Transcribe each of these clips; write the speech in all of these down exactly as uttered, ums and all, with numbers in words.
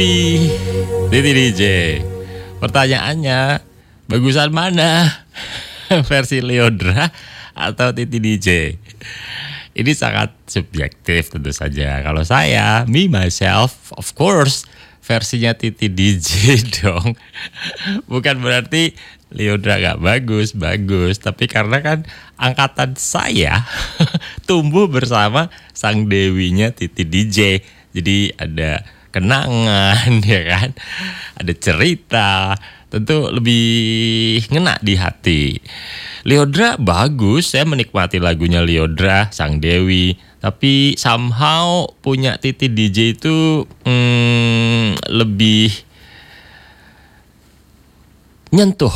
Titi D J. Pertanyaannya, bagusan mana? Versi Lyodra atau Titi D J? Ini sangat subjektif tentu saja. Kalau saya, me myself, of course, versinya Titi D J dong. Bukan berarti Lyodra gak bagus, bagus. Tapi karena kan angkatan saya tumbuh bersama sang dewinya Titi D J. Jadi ada kenangan, ya kan? Ada cerita, tentu lebih ngena di hati. Lyodra bagus, saya menikmati lagunya Lyodra, sang dewi. Tapi somehow punya Titi D J itu hmm, lebih nyentuh.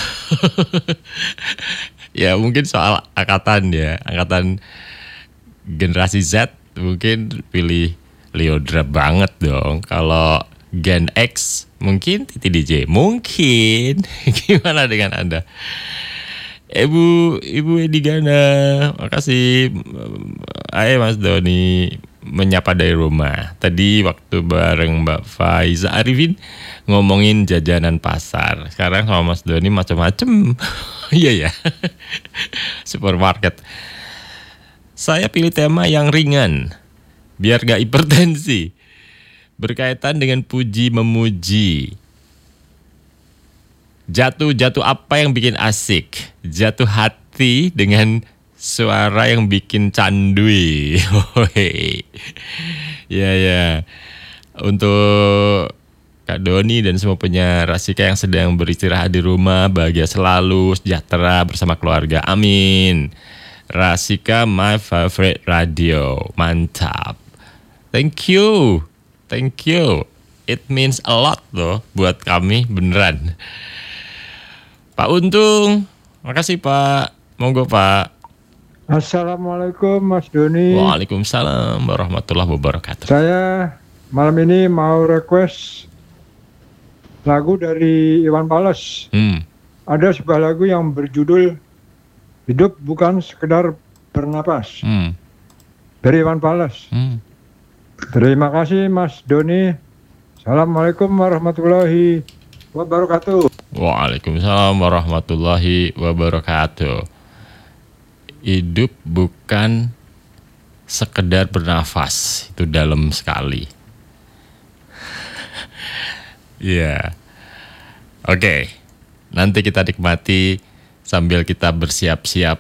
Ya mungkin soal angkatan ya, angkatan generasi Z mungkin pilih Lyodra banget dong. Kalau Gen X mungkin Titi D J, mungkin. Gimana dengan Anda? Ibu Ibu Edi Gana, makasih. Ayo Mas Doni menyapa dari rumah. Tadi waktu bareng Mbak Faiza Arifin ngomongin jajanan pasar. Sekarang sama Mas Doni macam-macam. Iya ya. Supermarket. Saya pilih tema yang ringan, biar gak hipertensi. Berkaitan dengan puji memuji. Jatuh-jatuh apa yang bikin asik? Jatuh hati dengan suara yang bikin candui. Ya ya. Untuk Kak Doni dan semua penyiar Rasika yang sedang beristirahat di rumah, bahagia selalu, sejahtera bersama keluarga. Amin. Rasika my favorite radio. Mantap. Thank you. Thank you. It means a lot loh buat kami, beneran. Pak Untung, makasih Pak. Monggo Pak. Assalamualaikum Mas Doni. Waalaikumsalam warahmatullahi wabarakatuh. Saya malam ini mau request lagu dari Iwan Fals. Hmm. Ada sebuah lagu yang berjudul Hidup Bukan Sekedar Bernapas. Hmm. Dari Iwan Fals. Hmm. Terima kasih Mas Doni. Assalamualaikum warahmatullahi wabarakatuh. Waalaikumsalam warahmatullahi wabarakatuh. Hidup bukan sekedar bernafas, itu dalam sekali. Ya, yeah. Oke. Okay. Nanti kita nikmati sambil kita bersiap-siap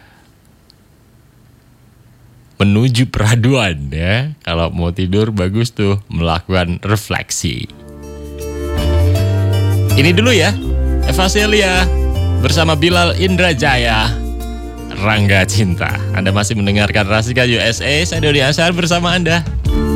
menuju peraduan ya. Kalau mau tidur bagus tuh melakukan refleksi. Ini dulu ya, Eva Celia bersama Bilal Indrajaya, Rangga Cinta. Anda masih mendengarkan Rasika U S A, saya Dodi Asyar bersama Anda.